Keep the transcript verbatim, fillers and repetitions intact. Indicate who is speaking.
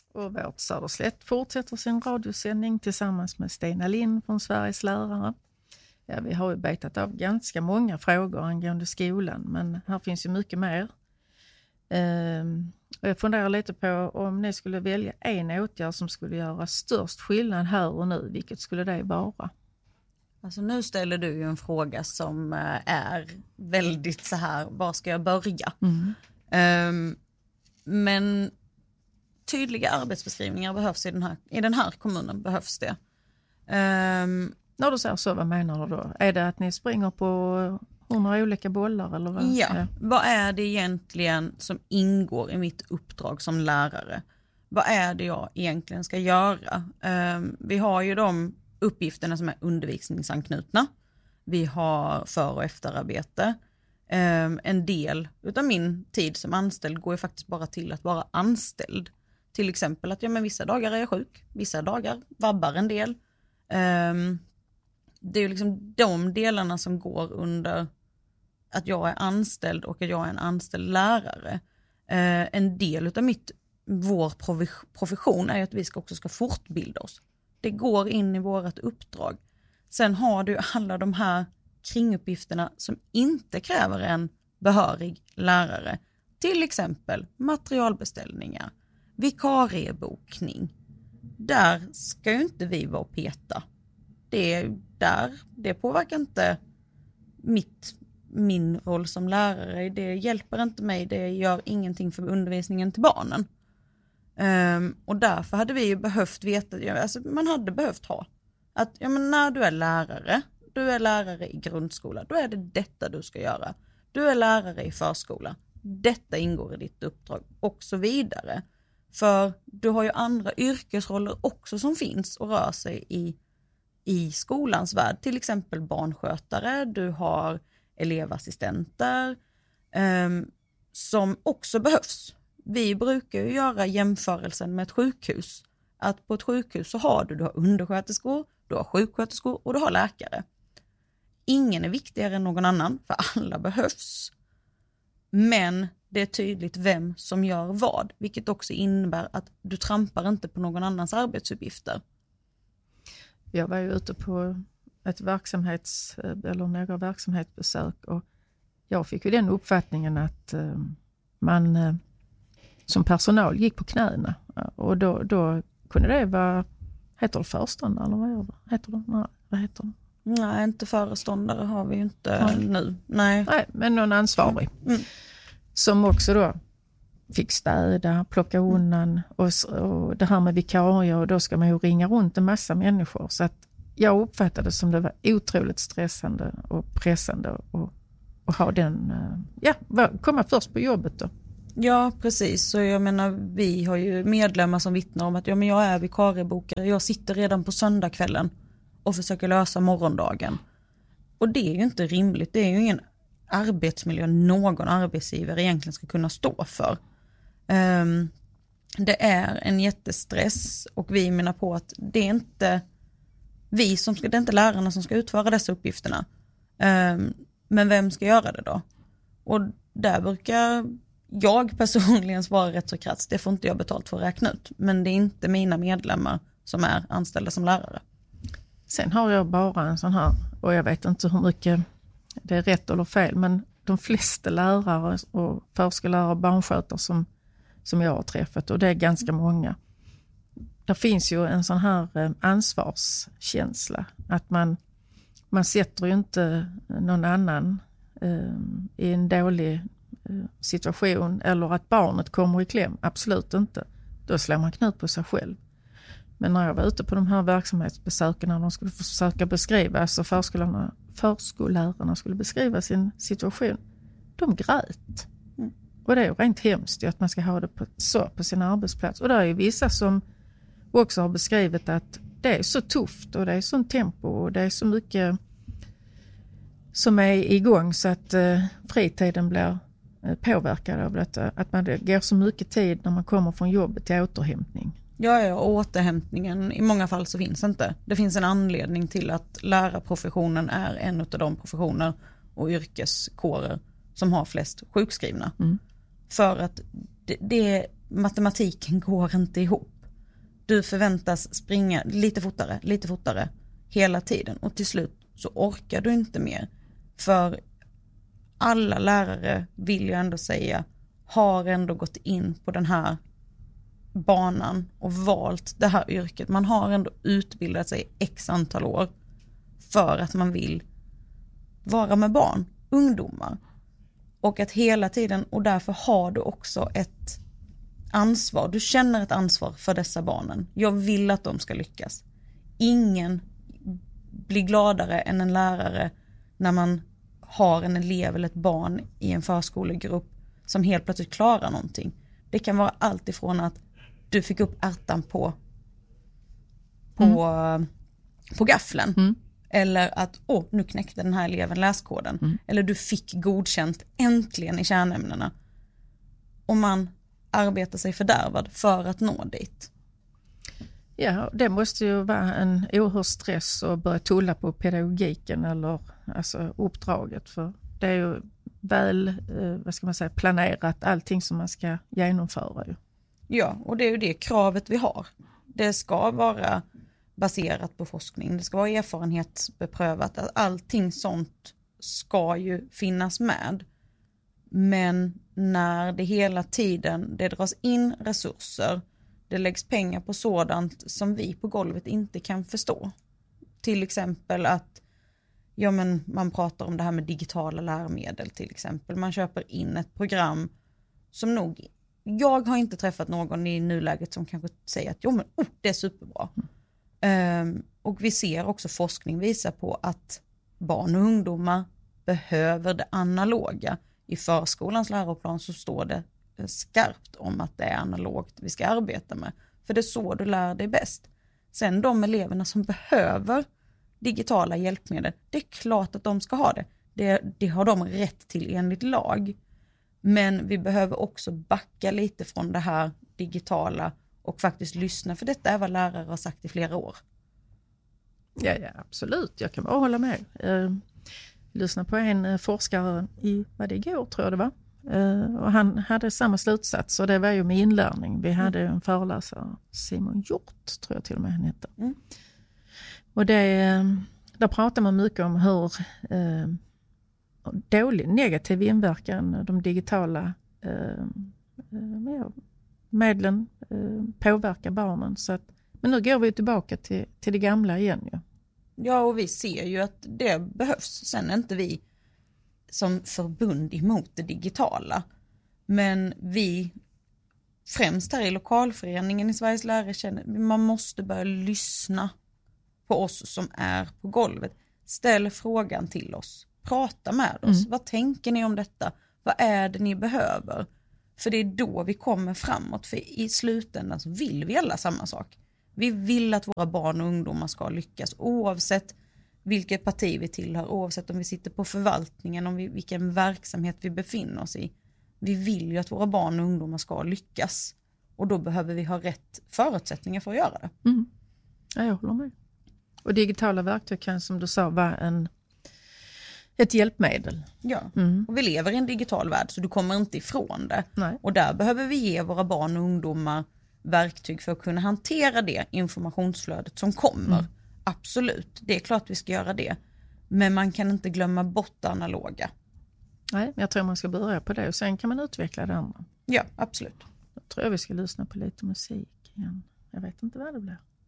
Speaker 1: Och vårt Söderslätt fortsätter sin radiosändning tillsammans med Stina Lind från Sveriges lärare. Ja, vi har ju betat av ganska många frågor angående skolan, men här finns ju mycket mer. Ehm, och jag funderar lite på om ni skulle välja en åtgärd som skulle göra störst skillnad här och nu, vilket skulle det vara?
Speaker 2: Alltså nu ställer du ju en fråga som är väldigt så här, var ska jag börja? Mm. Um, men tydliga arbetsbeskrivningar behövs i den här, i den här kommunen, behövs det. Um,
Speaker 1: När du säger så, vad menar du då? Är det att ni springer på hundra olika bollar? Eller vad?
Speaker 2: Ja,
Speaker 1: ja,
Speaker 2: vad är det egentligen som ingår i mitt uppdrag som lärare? Vad är det jag egentligen ska göra? Um, vi har ju de uppgifterna som är undervisningsanknutna. Vi har för- och efterarbete. Um, en del utav min tid som anställd går ju faktiskt bara till att vara anställd. Till exempel att ja, men vissa dagar är jag sjuk, vissa dagar vabbar en del. Um, det är ju liksom de delarna som går under att jag är anställd och att jag är en anställd lärare. Uh, en del utav mitt, vår profession är ju att vi ska också ska fortbilda oss. Det går in i vårt uppdrag. Sen har du alla de här kringuppgifterna som inte kräver en behörig lärare. Till exempel materialbeställningar, vikariebokning. Där ska ju inte vi vara och peta. Det, där, det påverkar inte mitt, min roll som lärare. Det hjälper inte mig. Det gör ingenting för undervisningen till barnen. Um, och därför hade vi ju behövt veta, alltså man hade behövt ha att ja, men när du är lärare, du är lärare i grundskola, då är det detta du ska göra. Du är lärare i förskola, detta ingår i ditt uppdrag och så vidare. För du har ju andra yrkesroller också som finns och rör sig i, i skolans värld. Till exempel barnskötare, du har elevassistenter um, som också behövs. Vi brukar ju göra jämförelsen med ett sjukhus. Att på ett sjukhus så har du, du har undersköterskor, du har sjuksköterskor och du har läkare. Ingen är viktigare än någon annan, för alla behövs. Men det är tydligt vem som gör vad, vilket också innebär att du trampar inte på någon annans arbetsuppgifter.
Speaker 1: Jag var ju ute på ett verksamhets, eller några verksamhetsbesök och jag fick ju den uppfattningen att man som personal gick på knäna och då, då kunde det vara, heter det föreståndare eller vad gör det? Heter det? Nej, vad heter det?
Speaker 2: Nej, inte föreståndare har vi ju inte Nej. nu. Nej.
Speaker 1: Nej, men någon ansvarig.
Speaker 2: Mm.
Speaker 1: Som också då fick städa, plocka undan och, och det här med vikarier och då ska man ju ringa runt en massa människor. Så att jag uppfattade det som det var otroligt stressande och pressande och, och ha den, ja, komma först på jobbet då.
Speaker 2: Ja, precis. Så jag menar, vi har ju medlemmar som vittnar om att ja, men jag är vikariebokare. Jag sitter redan på söndagskvällen och försöker lösa morgondagen. Och det är ju inte rimligt. Det är ju ingen arbetsmiljö någon arbetsgivare egentligen ska kunna stå för. Um, det är en jättestress och vi menar på att det är inte vi som ska, det är inte lärarna som ska utföra dessa uppgifterna. Um, men vem ska göra det då? Och där brukar jag personligen svara rätt så krasst. Det får inte jag betalt för att räkna ut. Men det är inte mina medlemmar som är anställda som lärare.
Speaker 1: Sen har jag bara en sån här, och jag vet inte hur mycket det är rätt eller fel, men de flesta lärare och förskollärare och barnskötare som, som jag har träffat, och det är ganska många. Det finns ju en sån här ansvarskänsla. Att man, man sätter ju inte någon annan eh, i en dålig situation eller att barnet kommer i kläm. Absolut inte. Då slår man knut på sig själv. Men när jag var ute på de här verksamhetsbesöken när de skulle försöka beskriva, alltså förskollärarna, förskollärarna skulle beskriva sin situation, de grät. Mm. Och det är ju rent hemskt att man ska ha det på, så på sin arbetsplats. Och det är ju vissa som också har beskrivit att det är så tufft och det är sån tempo och det är så mycket som är igång så att eh, fritiden blir påverkad av detta. Att man går så mycket tid när man kommer från jobbet till återhämtning.
Speaker 2: Ja, ja, och återhämtningen i många fall så finns inte. Det finns en anledning till att lärarprofessionen är en av de professioner och yrkeskårer som har flest sjukskrivna. Mm. För att det, det, matematiken går inte ihop. Du förväntas springa lite fortare, lite fortare hela tiden. Och till slut så orkar du inte mer. För alla lärare, vill jag ändå säga, har ändå gått in på den här banan och valt det här yrket. Man har ändå utbildat sig x antal år för att man vill vara med barn, ungdomar. Och att hela tiden, och därför har du också ett ansvar. Du känner ett ansvar för dessa barnen. Jag vill att de ska lyckas. Ingen blir gladare än en lärare när man har en elev eller ett barn i en förskolegrupp som helt plötsligt klarar någonting. Det kan vara allt ifrån att du fick upp ärtan på på, mm. på gaffeln. Mm. Eller att, åh, nu knäckte den här eleven läskoden. Mm. Eller du fick godkänt äntligen i kärnämnena. Och man arbetar sig fördärvad för att nå dit.
Speaker 1: Ja, det måste ju vara en oerhörd stress att börja tulla på pedagogiken eller alltså uppdraget. För det är ju väl, eh, vad ska man säga, planerat allting som man ska genomföra. Ju.
Speaker 2: Ja, och det är ju det kravet vi har. Det ska vara baserat på forskning. Det ska vara erfarenhetsbeprövat. Att allting sånt ska ju finnas med. Men när det hela tiden det dras in resurser, det läggs pengar på sådant som vi på golvet inte kan förstå. Till exempel att ja, men man pratar om det här med digitala läromedel till exempel. Man köper in ett program som nog, jag har inte träffat någon i nuläget som kanske säger att jo, men, oh, det är superbra. Mm. Um, och vi ser också forskning visar på att barn och ungdomar behöver det analoga. I förskolans läroplan så står det skarpt om att det är analogt vi ska arbeta med. För det är så du lär dig bäst. Sen de eleverna som behöver digitala hjälpmedel, det är klart att de ska ha det. Det, det har de rätt till enligt lag. Men vi behöver också backa lite från det här digitala och faktiskt lyssna. För detta är vad lärare har sagt i flera år.
Speaker 1: Ja, ja absolut. Jag kan bara hålla med. Uh, lyssna på en forskare i, vad det igår tror jag det var. Uh, och han hade samma slutsats och det var ju med inlärning. Vi hade mm. en föreläsare, Simon Hjort tror jag till och med han hette. Mm. Och det, där pratar man mycket om hur uh, dålig negativ inverkan de digitala uh, uh, medlen uh, påverkar barnen. Så att, men nu går vi tillbaka till, till det gamla igen. Ja.
Speaker 2: ja, och vi ser ju att det behövs. Sen är inte vi som förbund emot det digitala. Men vi, främst här i lokalföreningen i Sveriges lärare, känner man måste börja lyssna på oss som är på golvet. Ställ frågan till oss. Prata med oss. Mm. Vad tänker ni om detta? Vad är det ni behöver? För det är då vi kommer framåt. För i slutändan så vill vi alla samma sak. Vi vill att våra barn och ungdomar ska lyckas oavsett vilket parti vi tillhör, oavsett om vi sitter på förvaltningen, om vi, vilken verksamhet vi befinner oss i. Vi vill ju att våra barn och ungdomar ska lyckas. Och då behöver vi ha rätt förutsättningar för att göra det.
Speaker 1: Mm. Ja, jag håller med. Och digitala verktyg kan som du sa vara en, ett hjälpmedel.
Speaker 2: Ja, mm. och vi lever i en digital värld så du kommer inte ifrån det. Nej. Och där behöver vi ge våra barn och ungdomar verktyg för att kunna hantera det informationsflödet som kommer. Mm. Absolut, det är klart vi ska göra det. Men man kan inte glömma bort det analoga.
Speaker 1: Nej, jag tror man ska börja på det och sen kan man utveckla det andra.
Speaker 2: Ja, absolut.
Speaker 1: Jag tror vi ska lyssna på lite musik igen. Jag vet inte vad det blir.